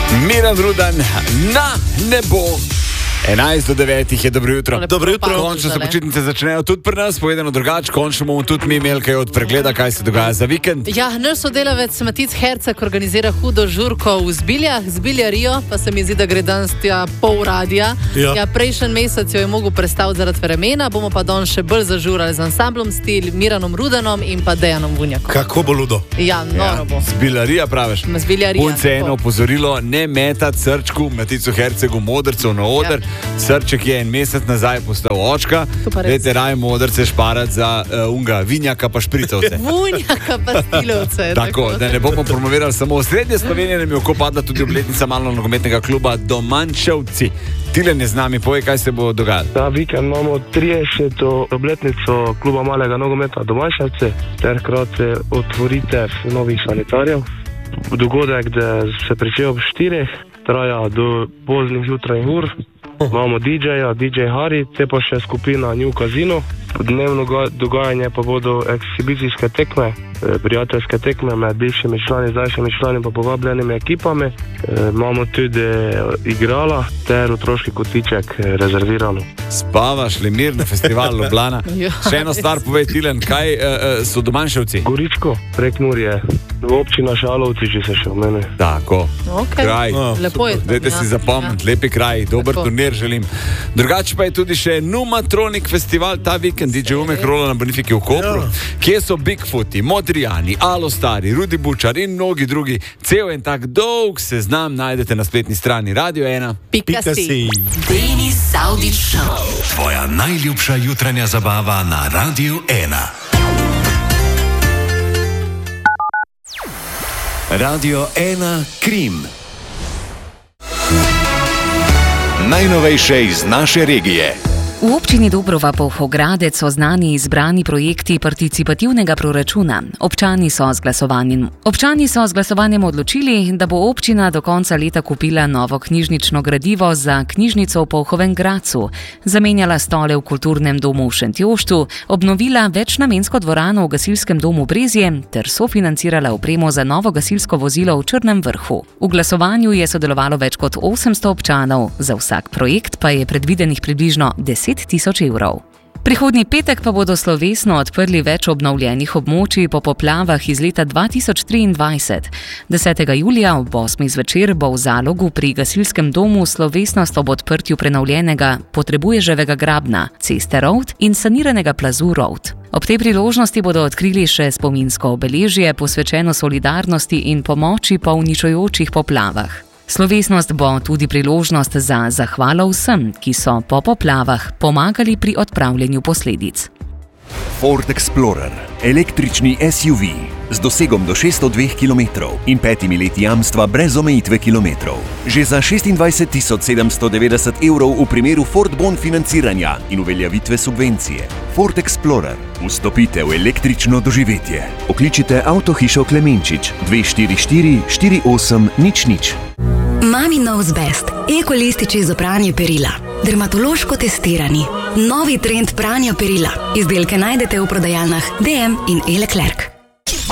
Miran Rudan na nebo. 11:09 je, dobro jutro. Dobro jutro. Končno se počitnice začnejo tudi pri nas, povedano drugače, končno bomo tudi mi imeli kaj od pregleda, kaj se dogaja za vikend. Ja, naš sodelavec Matic Herceg organizira hudo žurko v Zbiljah, Zbilja Rio, pa se mi zdi, da gre danes tja pol radija. Ja, prejšnji mesec jo je mogel predstaviti zaradi vremena, bomo pa danes še bolj zažurali z ansamblom Stil, Miranom Rudanom in pa Dejanom Vunjakom. Kako bo ludo? Ja, noro bo. Zbilja Rio praviš? Zbilja Rio. Punce eno opozorilo, ne metati srčku Maticu Hercegu modrcev na oder. Ja. Srček je en mesec nazaj postal očka, dajte raje modrce šparati za unga, vinjaka pa špricovce. Vunjaka pa stilovce. Tako, da ne bomo promovirali samo v srednje Slovenije, nam je oko padla tudi obletnica malno nogometnega kluba Domančevci. Tilen je z nami, povej, kaj se bo dogajalo. Ta vikend imamo 30. obletnico kluba malega nogometa Domančevci, ter hkrati otvoritev novih sanitarjev. Dogodek, da se pričel ob 4, traja do poznih jutranjih ur. Imamo DJ-ja, DJ Hari, te pa še skupina New Casino. Dnevno dogajanje pa bodo ekshibicijske tekme, prijateljske tekme med bivšimi člani, zdajšnjimi člani pa povabljenimi ekipami. Imamo tudi igrala ter otroški kotiček rezervirano. Spavaš li mir na festivalu Ljubljana? Še eno stvar povej, Tilen, kaj so Domančevci? Goričko, Prekmurje, občina Šalovci, če se še omeni. Tako, kraj. Lepo je. Dajte si zapomniti, lepi kraj, dober turnir želim. Drugače pa je tudi še Numatronic festival ta vikend, DJ Umek rola na Bonifiki v Kopru. Kje so Bigfooti, Modrijani, Alostari, Rudi Bučar in mnogi drugi. Cel en tak dolg seznam najdete na spletni strani Radio 1.si. Denis Saudić Show. Tvoja najljubša jutranja zabava na Radio 1. Radio 1 Krim. Najnovejše iz naše regije. V občini Dobrova Polhogradec so znani izbrani projekti participativnega proračuna. Občani so z glasovanjem odločili, da bo občina do konca leta kupila novo knjižnično gradivo za knjižnico v Polhovem Gradcu, zamenjala stole v kulturnem domu v Šentjoštu, obnovila večnamensko dvorano v gasilskem domu Brezje ter sofinancirala opremo za novo gasilsko vozilo v Črnem Vrhu. V glasovanju je sodelovalo več kot 800 občanov, za vsak projekt pa je predvidenih približno 10.000 evrov. Prihodnji petek pa bodo slovesno odprli več obnovljenih območij po poplavah iz leta 2023. 10. julija ob 8. zvečer bo v Zalogu pri gasilskem domu slovesnost ob odprtju prenovljenega Potrebuježevega grabna, ceste Rovt in saniranega plazu Rovt. Ob tej priložnosti bodo odkrili še spominsko obeležje posvečeno solidarnosti in pomoči po uničujočih poplavah. Slovesnost bo tudi priložnost za zahvalo vsem, ki so po poplavah pomagali pri odpravljanju posledic. Ford Explorer, električni SUV z dosegom do 602 km in 5 leti jamstva brez omejitve kilometrov. Že za 26.790 evrov v primeru Ford Bon financiranja in uveljavitve subvencije. Ford Explorer. Vstopite v električno doživetje. Pokličite Avtohišo Klemenčič 244 48 00. Mami Knows Best. Ekolističi za pranje perila. Dermatološko testirani. Novi trend pranja perila. Izdelke najdete v prodajalnah DM in E. Leclerc.